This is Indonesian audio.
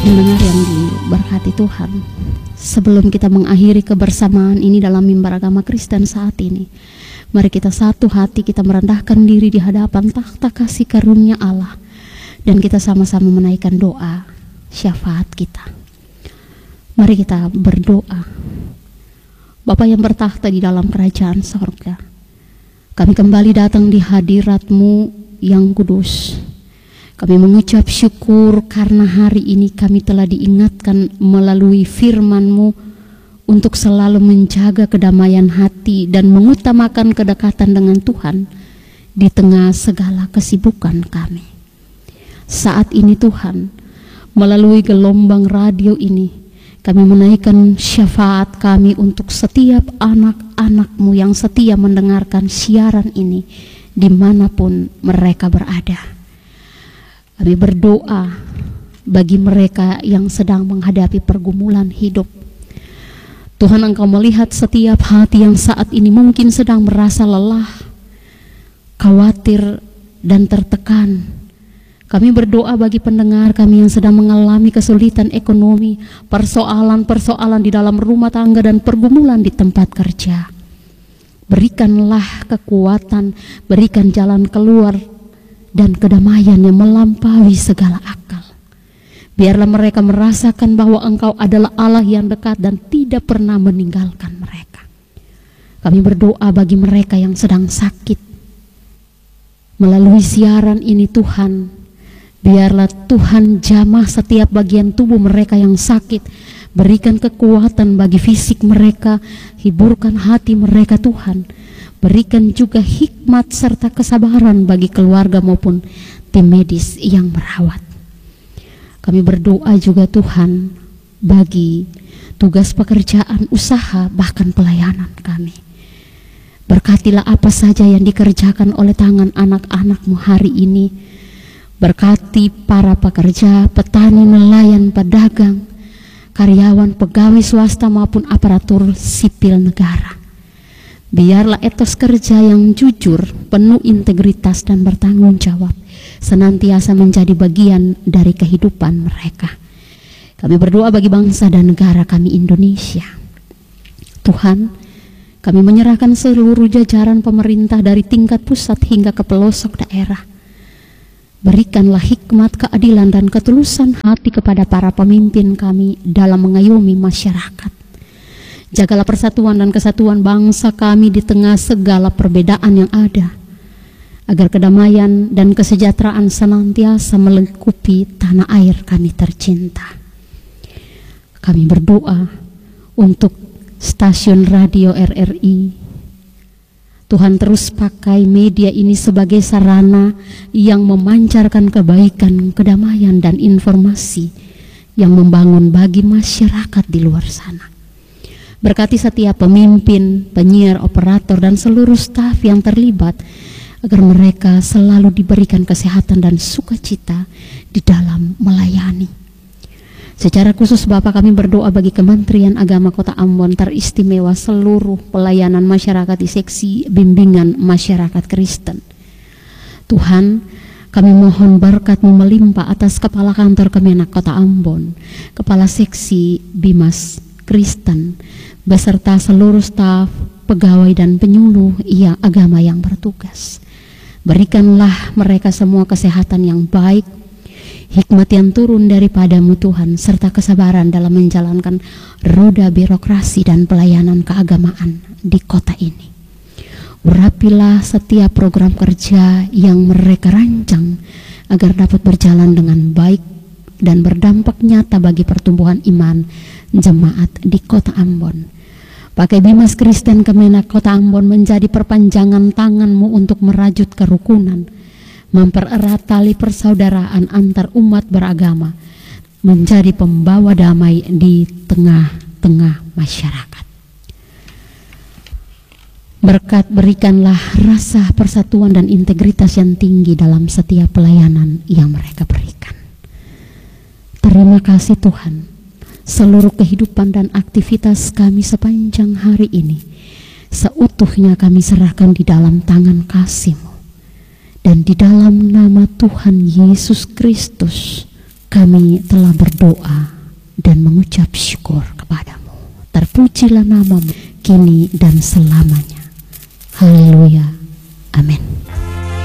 Mendengar yang diberkati Tuhan, sebelum kita mengakhiri kebersamaan ini dalam mimbar agama Kristen saat ini, mari kita satu hati, kita merendahkan diri di hadapan takhta kasih karunia Allah, dan kita sama-sama menaikkan doa syafaat kita. Mari kita berdoa. Bapa yang bertakhta di dalam kerajaan sorga, kami kembali datang di hadirat-Mu yang kudus. Kami mengucap syukur karena hari ini kami telah diingatkan melalui firman-Mu untuk selalu menjaga kedamaian hati dan mengutamakan kedekatan dengan Tuhan di tengah segala kesibukan kami. Saat ini Tuhan, melalui gelombang radio ini, kami menaikkan syafaat kami untuk setiap anak-anak-Mu yang setia mendengarkan siaran ini dimanapun mereka berada. Kami berdoa bagi mereka yang sedang menghadapi pergumulan hidup. Tuhan, Engkau melihat setiap hati yang saat ini mungkin sedang merasa lelah, khawatir, dan tertekan. Kami berdoa bagi pendengar kami yang sedang mengalami kesulitan ekonomi, persoalan-persoalan di dalam rumah tangga, dan pergumulan di tempat kerja. Berikanlah kekuatan, berikan jalan keluar dan kedamaian yang melampaui segala akal. Biarlah mereka merasakan bahwa Engkau adalah Allah yang dekat dan tidak pernah meninggalkan mereka. Kami berdoa bagi mereka yang sedang sakit. Melalui siaran ini Tuhan, biarlah Tuhan jamah setiap bagian tubuh mereka yang sakit. Berikan kekuatan bagi fisik mereka, hiburkan hati mereka Tuhan. Berikan juga hikmat serta kesabaran bagi keluarga maupun tim medis yang merawat. Kami berdoa juga Tuhan bagi tugas pekerjaan, usaha, bahkan pelayanan kami. Berkatilah apa saja yang dikerjakan oleh tangan anak-anak-Mu hari ini. Berkati para pekerja, petani, nelayan, pedagang, karyawan, pegawai swasta maupun aparatur sipil negara. Biarlah etos kerja yang jujur, penuh integritas dan bertanggung jawab senantiasa menjadi bagian dari kehidupan mereka. Kami berdoa bagi bangsa dan negara kami Indonesia. Tuhan, kami menyerahkan seluruh jajaran pemerintah dari tingkat pusat hingga ke pelosok daerah. Berikanlah hikmat, keadilan, dan ketulusan hati kepada para pemimpin kami dalam mengayomi masyarakat. Jagalah persatuan dan kesatuan bangsa kami di tengah segala perbedaan yang ada, agar kedamaian dan kesejahteraan senantiasa melingkupi tanah air kami tercinta. Kami berdoa untuk stasiun radio RRI. Tuhan, terus pakai media ini sebagai sarana yang memancarkan kebaikan, kedamaian, dan informasi yang membangun bagi masyarakat di luar sana. Berkati setiap pemimpin, penyiar, operator, dan seluruh staf yang terlibat, agar mereka selalu diberikan kesehatan dan sukacita di dalam melayani. Secara khusus Bapak, kami berdoa bagi Kementerian Agama Kota Ambon, teristimewa seluruh pelayanan masyarakat di seksi bimbingan masyarakat Kristen. Tuhan, kami mohon berkat-Mu melimpah atas Kepala Kantor Kemenak Kota Ambon, Kepala Seksi Bimas Kristen, beserta seluruh staf, pegawai, dan penyuluh agama yang bertugas. Berikanlah mereka semua kesehatan yang baik, hikmat yang turun daripada-Mu Tuhan, serta kesabaran dalam menjalankan roda birokrasi dan pelayanan keagamaan di kota ini. Urapilah setiap program kerja yang mereka rancang agar dapat berjalan dengan baik dan berdampak nyata bagi pertumbuhan iman jemaat di kota Ambon. Pakai Bimas Kristen Kemenak Kota Ambon menjadi perpanjangan tangan-Mu untuk merajut kerukunan, mempererat tali persaudaraan antar umat beragama, menjadi pembawa damai di tengah-tengah masyarakat. Berkat berikanlah rasa persatuan dan integritas yang tinggi dalam setiap pelayanan yang mereka berikan. Terima kasih Tuhan. Seluruh kehidupan dan aktivitas kami sepanjang hari ini seutuhnya kami serahkan di dalam tangan kasih-Mu, dan di dalam nama Tuhan Yesus Kristus kami telah berdoa dan mengucap syukur kepadamu. Terpujilah namamu kini dan selamanya.